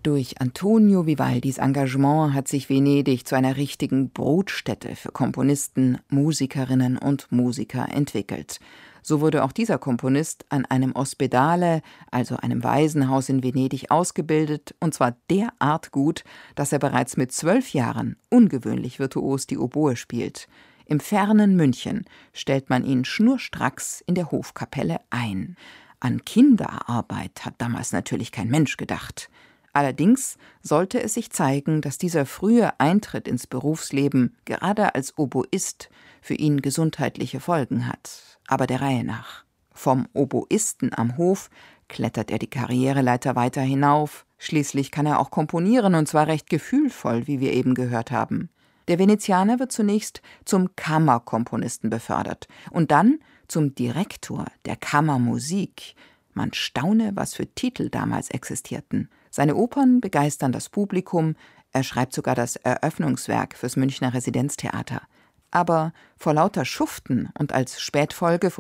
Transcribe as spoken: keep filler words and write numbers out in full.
Durch Antonio Vivaldis Engagement hat sich Venedig zu einer richtigen Brutstätte für Komponisten, Musikerinnen und Musiker entwickelt. So wurde auch dieser Komponist an einem Ospedale, also einem Waisenhaus in Venedig, ausgebildet, und zwar derart gut, dass er bereits mit zwölf Jahren ungewöhnlich virtuos die Oboe spielt. Im fernen München stellt man ihn schnurstracks in der Hofkapelle ein. An Kinderarbeit hat damals natürlich kein Mensch gedacht. Allerdings sollte es sich zeigen, dass dieser frühe Eintritt ins Berufsleben gerade als Oboist für ihn gesundheitliche Folgen hat. Aber der Reihe nach. Vom Oboisten am Hof klettert er die Karriereleiter weiter hinauf. Schließlich kann er auch komponieren, und zwar recht gefühlvoll, wie wir eben gehört haben. Der Venezianer wird zunächst zum Kammerkomponisten befördert und dann zum Direktor der Kammermusik. Man staune, was für Titel damals existierten. Seine Opern begeistern das Publikum, er schreibt sogar das Eröffnungswerk fürs Münchner Residenztheater. Aber vor lauter Schuften und als Spätfolge